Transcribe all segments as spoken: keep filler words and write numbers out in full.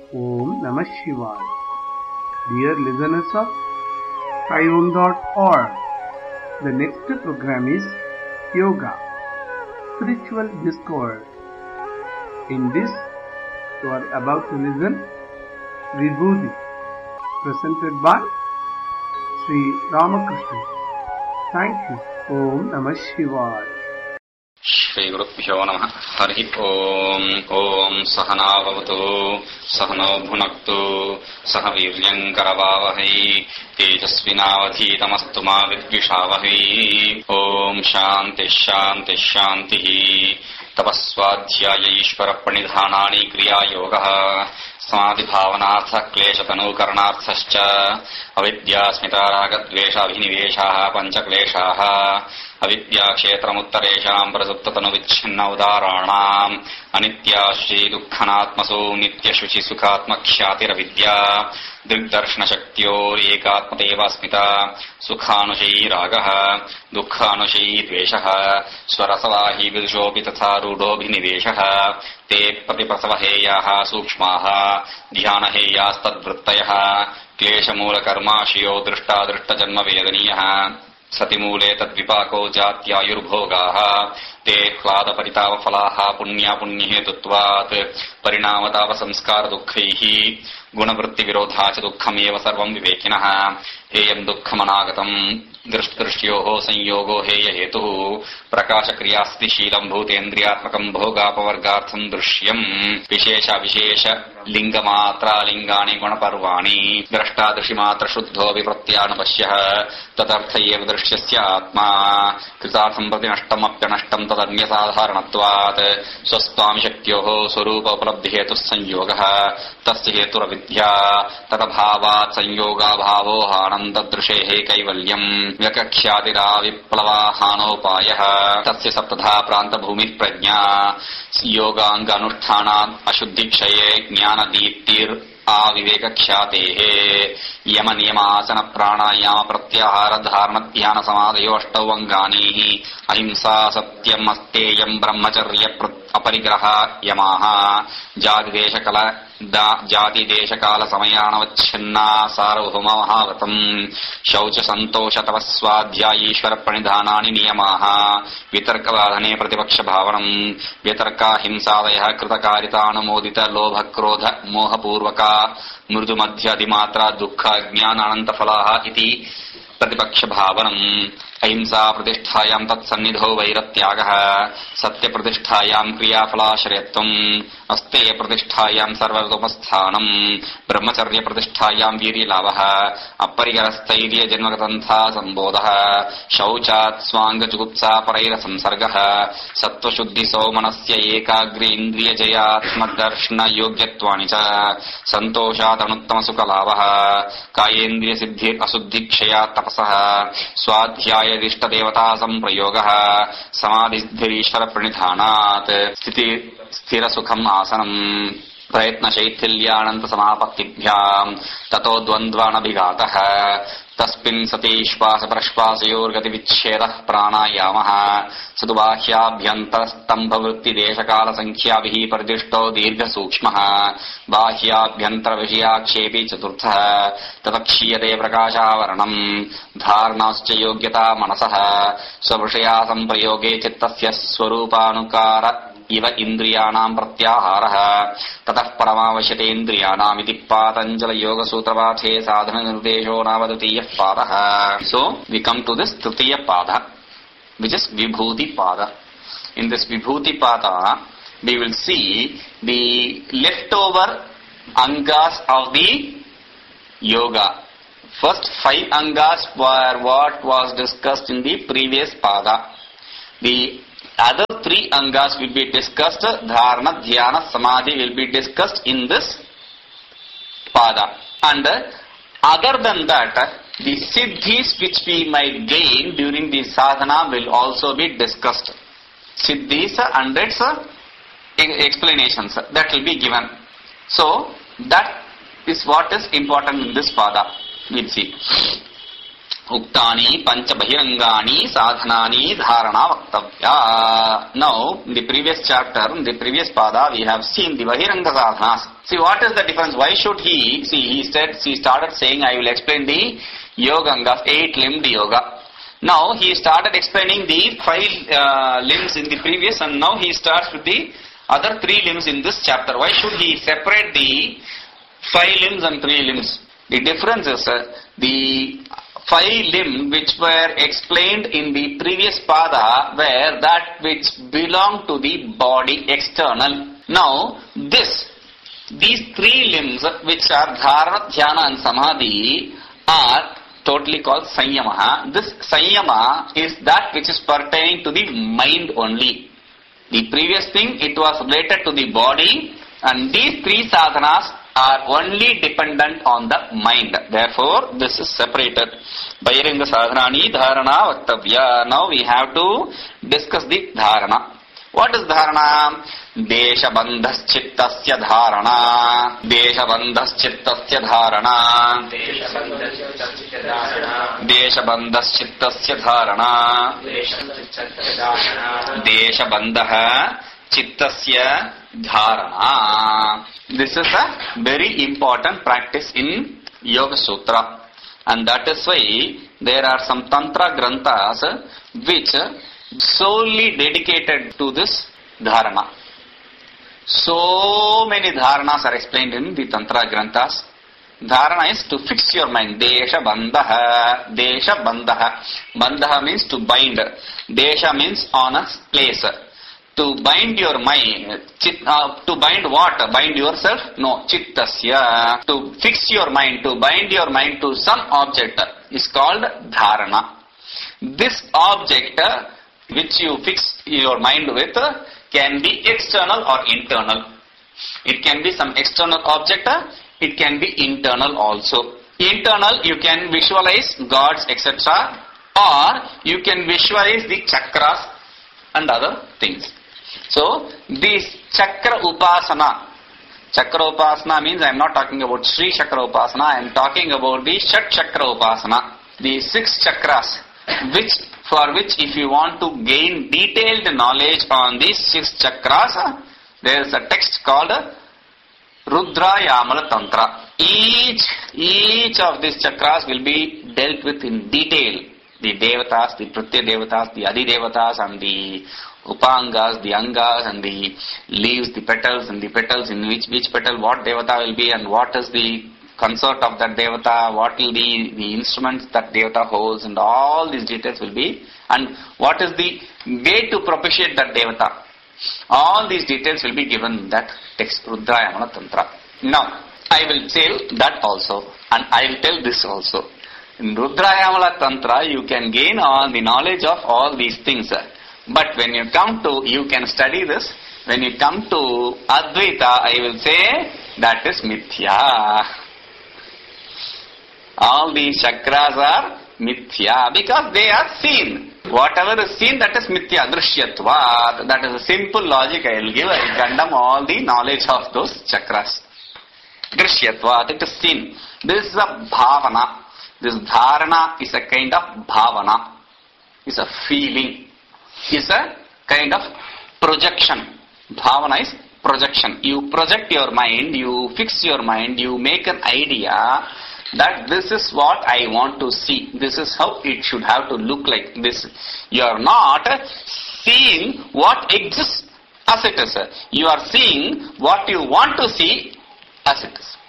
Om Namah Shivaya. Dear listeners of Kaivam dot org, the next program is Yoga, Spiritual Discourse. In this, you are about to listen Vibhuti, presented by Sri Ramakrishna. Thank you. Om Namah Shivaya. Shri Gurubhyo Namah. Hari Om. Om Sahana Bhavatu Sahano Bhunaktu Saha Viryam Karavavahai Tejasvinavadhitamastu ma vidvishavahi. Om Shanti Shanti Shanti. Tapaswadhyaya Ishvara Pranidhanani Kriya Yogaha Samadhi Bhavanartha Klesha Tanu Karnarthascha Avidya Smita Raga Dvesha Abhiniveshaha Pancha Kleshaha Avidya Kshetramuttaresham Prasuptatanu Vichhinna Udaranam Anitya Shri Dukkhanatmaso Nitya Shuchi Sukhatma Khyatira Vidya Digdarshana Shaktyor Ekatmateva Smita Sukhanushayi Ragaha Dukkhanushayi Dveshaha Swarasavahi Vidushopi Tatha Rudobhiniveshaha Te Pratiprasavaheyaha Sukshmaha Dhyanaheyas Tadvrittayaha Kleshamula Karma Shiyo Drishta Drishta Janma Vedaniyaha Satimule Tadvipako Jatyayurbhogaha Te Hlada Paritava Falaha Punya Punyihetutvat Parinamatava Samskara Dukkaihi Gunavritti Virodhacha Dukhameva Sarvam Vivekinaha Heyam Dukkhamanagatam Drishtyo Sanyogo Heya Hetu Prakasha Kriyasti Shilam Bhutendriyatmakam Bhogapavargartham Drishyam Vishesha Vishesha Lingamatra Lingani Gunaparvani Drashta Drishimatra Shuddho Vipratyanapashyaha Tatarthayev Drishyasya Atma Kritartham Pratinashtamapyanashtam Tadanya Sadharanatvat Swastvami Shaktyoho Swarupa Upalabdhi Hetu Sanyogaha Tasya Hetu Ravidya Tadabhavat Sanyoga Bhavo Hananda Drishehe Kaivalyam Vyakakhyadira Viplava Hanopayah Tasya Saptadha Pranta Bhumi Prajna Yoganga Anusthana Ashuddhikshaye Jnana Deeptir Aviveka Khyate Yama Niyama Asana Pranayama Pratyahara Dharma Dhyana Samadhayo Ashtavangani Ahimsa Satyam Asteyam Brahmacharya Aparigraha Yamaha Jadidesha Kala Jati Desha Kala Samayana Vachinna Sarvabhuma Mahavatam Shaucha Santosha Tapaswadhya Ishvara Pranidhanani Niyamaha Vitarka Vadhane Pratipaksha Bhavanam Vitarka Himsadaya Kritakarita Modita Lobha Krodha Moha Purvaka Murdu Madhya Dimatra Dukkha Jnana Ananta Falaha Iti Pratipaksha Bhavanam Ahimsa Pratisthayam Tat Sannidho Vairatyagaha Satya Pratisthayam Kriya Phalashrayatvam Asteya Pratisthayam Sarvartopasthanam Brahmacharya Pratisthayam Virya Lavaha Apparigarasthairya Janmagatantha Sambodaha Shauchat Swanga Jugupsa Paraira Samsargaha Sattva Shuddhi Somanasya Ekagri Indriya Jayatmaddarshna Yogyatwanicha Santoshat Anuttama Sukalavaha Kayendriya Siddhir Asuddhikshaya Tapasaha Swadhyaya Dishta Devata Samprayogaha Samadhisthirishvara Pranidhanat Sthiti Sthira Sukham Asanam Prayatna Shaithilyananta Samapatibhyam Tato Dvandvana Bhigataha Taspin Sati Ishvasa Prashvasayor Gati Vichhedah Pranayamaha Sadubhahyabhyantara Stambha Vritti Deshakala Sankhyavihi Pradishto Dirgha Sukshmaha Bhahyabhyantara Vishyakshepi Chaturthaha Tatakshiyate Prakashavaranam Dharnascha Yogyata Manasaha Svabhishaya Samprayoge Chittasya Swarupanukara Iva Indriyanam Pratyaharaha Tatah Paramavashyate Indriyanam Iti Patanjala Yoga Sutra Vathe Sadhana Nirdesho Navadatiya Padaha. So we come to this Tritiya Pada, which is Vibhuti Pada. In this Vibhuti Pada, we will see the leftover angas of the yoga. First five angas were what was discussed in the previous Pada. The other three angas will be discussed. Dharana, Dhyana, Samadhi will be discussed in this Pada. And other than that, the siddhis which we might gain during the sadhana will also be discussed. Siddhis and its explanations that will be given. So that is what is important in this Pada. We'll see. Uktani pancha bahirangani sadhanani dharana vaktavya. Now, in the previous chapter, in the previous pada, we have seen the bahiranga sadhanas. See, what is the difference? Why should he, see, he said, he started saying, I will explain the yogangas, eight-limbed yoga. Now, he started explaining the five uh, limbs in the previous, and now he starts with the other three limbs in this chapter. Why should he separate the five limbs and three limbs? The difference is uh, the five limbs which were explained in the previous pada were that which belong to the body external. Now, this, these three limbs which are dharana, dhyana and samadhi are totally called sanyama. This sanyama is that which is pertaining to the mind only. The previous thing, it was related to the body, and these three sadhanas are only dependent on the mind. Therefore, this is separated. Bahiranga sadhanani dharana vaktavya. Now we have to discuss the dharana. What is dharana? Desha bandhas chittasya dharana. Desha bandhas chittasya dharana. Desha bandhas chittasya dharana. Desha bandha chittasya dharana. This is a very important practice in Yoga Sutra, and that is why there are some Tantra Granthas which solely dedicated to this dharana. So many dharanas are explained in the Tantra Granthas. Dharana is to fix your mind. Desha bandha. Desha bandha. Bandha means to bind. Desha means on a place. To bind your mind, chit, uh, to bind what? Bind yourself? No, chittasya. To fix your mind, to bind your mind to some object is called dharana. This object which you fix your mind with can be external or internal. It can be some external object, it can be internal also. Internal, you can visualize gods, et cetera, or you can visualize the chakras and other things. So, this chakra upasana, chakra upasana means I am not talking about Sri Chakra upasana, I am talking about the Shat Chakra upasana, the six chakras, which for which if you want to gain detailed knowledge on these six chakras, there is a text called Rudra Yamala Tantra. Each, each of these chakras will be dealt with in detail. The Devatas, the Pritya Devatas, the Adi Devatas and the Upangas, the Angas and the leaves, the petals and the petals, in which, which petal what Devata will be and what is the consort of that Devata, what will be the instruments that Devata holds, and all these details will be, and what is the way to propitiate that Devata. All these details will be given in that text, Rudrayamana Tantra. Now, I will tell that also, and I will tell this also. In Rudrayamala Tantra, you can gain all the knowledge of all these things. But when you come to, you can study this. When you come to Advaita, I will say that is Mithya. All these chakras are Mithya because they are seen. Whatever is seen, that is Mithya, Drishyatvat. That is a simple logic I will give. I will condemn all the knowledge of those chakras. Drishyatvat, it is seen. This is a bhavana. This dharana is a kind of bhavana. It's a feeling. It's a kind of projection. Bhavana is projection. You project your mind, you fix your mind, you make an idea that this is what I want to see. This is how it should have to look like. This, you are not seeing what exists as it is. You are seeing what you want to see as it is.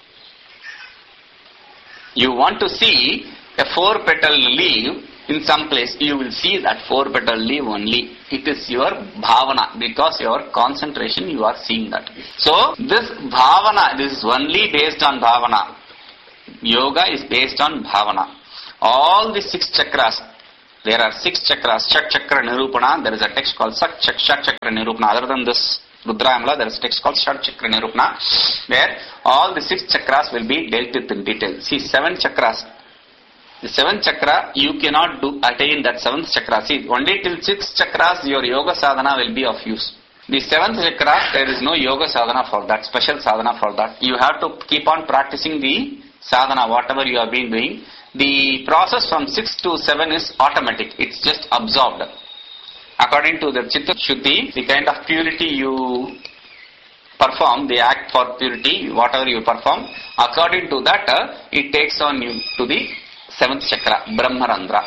You want to see a four-petal leaf in some place, you will see that four-petal leaf only. It is your bhavana, because your concentration, you are seeing that. So, this bhavana, this is only based on bhavana. Yoga is based on bhavana. All the six chakras, there are six chakras, Shat Chakra Nirupana, there is a text called Sat Chakra Nirupana. Other than this Rudrayamala, there is a text called Shat Chakra Nirupana, where all the six chakras will be dealt with in detail. See, seven chakras. The seventh chakra, you cannot do attain that seventh chakra. See, only till six chakras your yoga sadhana will be of use. The seventh chakra, there is no yoga sadhana for that, special sadhana for that. You have to keep on practicing the sadhana, whatever you have been doing, the process from six to seven is automatic. It's just absorbed. According to the Chitta Shuddhi, the kind of purity you perform, the act for purity, whatever you perform, according to that, uh, it takes on you to the seventh chakra, Brahmarandra.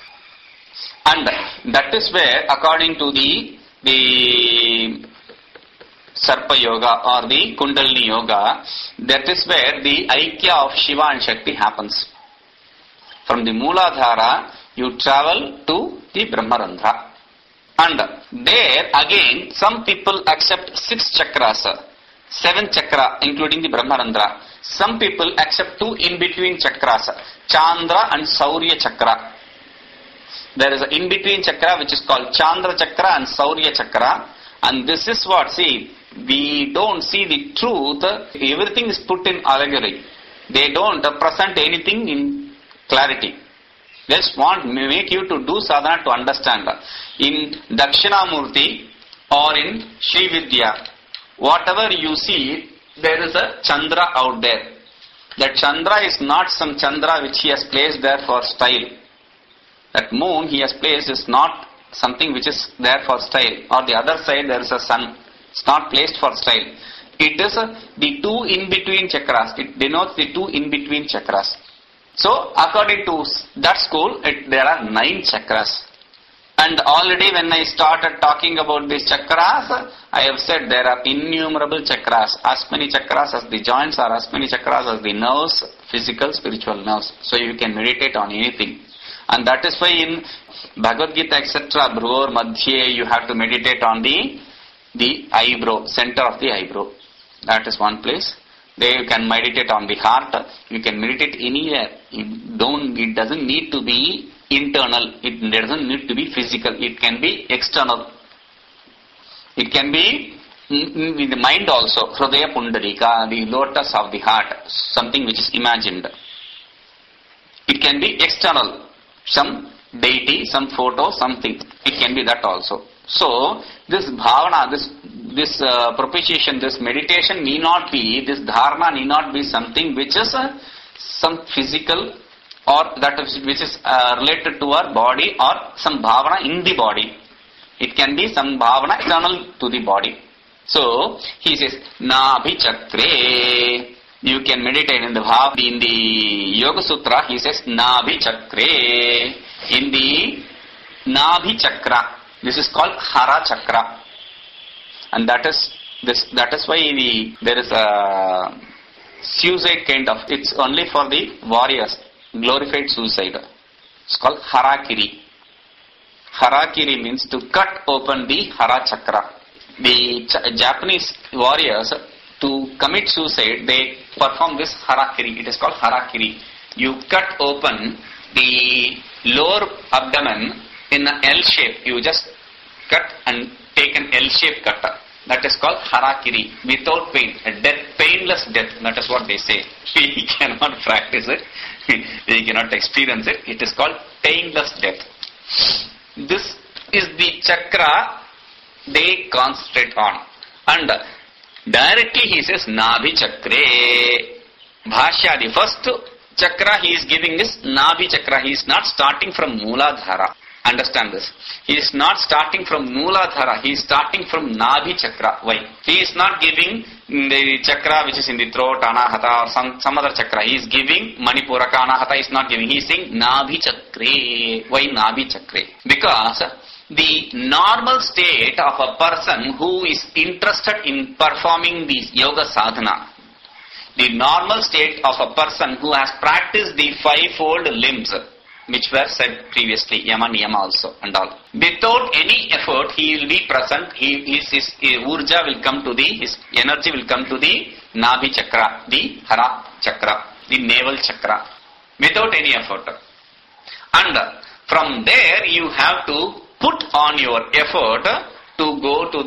And that is where, according to the the Sarpa Yoga or the Kundalini Yoga, that is where the Aikya of Shiva and Shakti happens. From the Mooladhara, you travel to the Brahmarandra. And there again, some people accept six chakras, seven chakra including the Brahmarandra. Some people accept two in-between chakras, Chandra and Saurya chakra. There is an in-between chakra which is called Chandra chakra and Saurya chakra. And this is what, see, we don't see the truth. Everything is put in allegory. They don't present anything in clarity. They just want to make you to do sadhana to understand. In Dakshinamurti or in Sri Vidya, whatever you see, there is a Chandra out there. That Chandra is not some Chandra which he has placed there for style. That moon he has placed is not something which is there for style. Or the other side there is a sun. It's not placed for style. It is uh, the two in-between chakras. It denotes the two in-between chakras. So, according to that school, it, there are nine chakras. And already when I started talking about these chakras, I have said there are innumerable chakras. As many chakras as the joints or as many chakras as the nerves, physical, spiritual nerves. So you can meditate on anything. And that is why in Bhagavad Gita, et cetera, Bhrur Madhye, you have to meditate on the the eyebrow, center of the eyebrow. That is one place. There you can meditate on the heart. You can meditate anywhere. It don't. It doesn't need to be internal. It doesn't need to be physical. It can be external. It can be in the mind also. Hridaya Pundarika, the lotus of the heart, something which is imagined. It can be external. Some deity, some photo, something. It can be that also. So, this bhavana, this this uh, propitiation, this meditation need not be, this dharana need not be something which is uh, some physical or that is, which is uh, related to our body or some bhavana in the body. It can be some bhavana external to the body. So, he says, Nabhi Chakre. You can meditate in the bhav. In the Yoga Sutra, he says, Nabhi Chakre. In the Nabhi Chakra. This is called Hara Chakra. And that is this. That is why the, there is a suicide kind of. It's only for the warriors. Glorified suicide. It's called Harakiri. Harakiri means to cut open the Hara Chakra. The Ch- Japanese warriors, to commit suicide, they perform this Harakiri. It is called Harakiri. You cut open the lower abdomen in an L shape. You just cut and take an L shape cut. That is called Harakiri. Without pain. A death, painless death. That is what they say. We cannot practice it. We cannot experience it. It is called painless death. This is the chakra they concentrate on. And directly he says, Nabhi Chakre. Bhashya, the first chakra he is giving is Nabhi Chakra. He is not starting from Mooladhara. Understand this. He is not starting from Mooladhara. He is starting from Nabhi Chakra. Why? He is not giving the chakra which is in the throat, Anahata or some, some other chakra. He is giving Manipuraka, Anahata. He is not giving. He is saying Nabhi Chakre. Why Nabhi Chakre? Because the normal state of a person who is interested in performing the yoga sadhana, the normal state of a person who has practiced the fivefold limbs, which were said previously, Yama, Niyama also and all. Without any effort, he will be present, he, his, his, his urja will come to the, his energy will come to the Nabhi Chakra, the Hara Chakra, the navel chakra, without any effort. And from there, you have to put on your effort to go to